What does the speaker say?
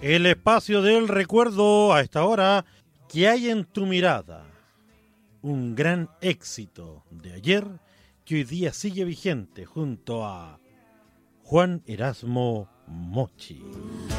El espacio del recuerdo a esta hora. ¿Qué hay en tu mirada? Un gran éxito de ayer que hoy día sigue vigente junto a Juan Erasmo Mochi.